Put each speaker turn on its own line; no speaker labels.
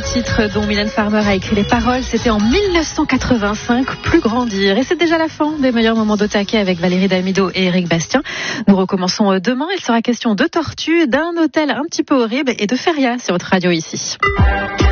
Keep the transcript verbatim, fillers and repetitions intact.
premier titre dont Mylène Farmer a écrit les paroles, c'était en mille neuf cent quatre-vingt-cinq, Plus grandir. Et c'est déjà la fin des meilleurs moments de taquet avec Valérie Damido et Éric Bastien. Nous recommençons demain. Il sera question de tortues, d'un hôtel un petit peu horrible et de feria sur votre radio ici.